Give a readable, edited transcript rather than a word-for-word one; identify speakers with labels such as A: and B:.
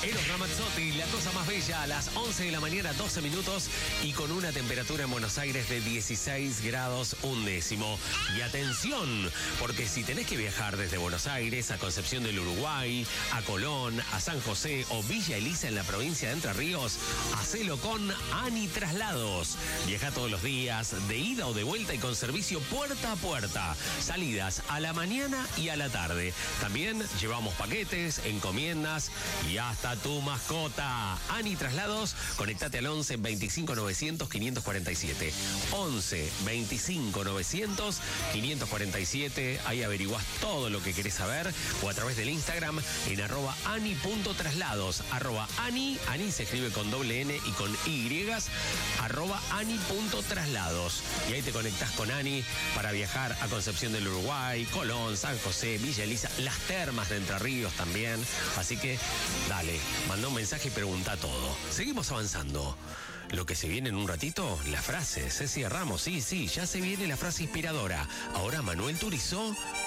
A: Eros Ramazzotti, la cosa más bella, a las 11 de la mañana, 12 minutos, y con una temperatura en Buenos Aires de 16 grados un décimo. Y atención, porque si tenés que viajar desde Buenos Aires a Concepción del Uruguay, a Colón, a San José o Villa Elisa en la provincia de Entre Ríos, hacelo con Ani Traslados. Viaja todos los días, de ida o de vuelta y con servicio puerta a puerta. Salidas a la mañana y a la tarde. También llevamos paquetes, encomiendas y hasta tu mascota. Ani Traslados, conectate al 11 25 900 547. 11 25 900 547. Ahí averiguás todo lo que querés saber, o a través del Instagram en @ani.traslados. @ani se escribe con doble N y con Y, @ani.traslados. Y ahí te conectás con Ani para viajar a Concepción del Uruguay, Colón, San José, Villa Elisa, las termas de Entre Ríos también. Así que dale, manda un mensaje y pregunta todo. Seguimos avanzando. Lo que se viene en un ratito, la frase. Ceci Ramos, sí, ya se viene la frase inspiradora. Ahora Manuel Turizo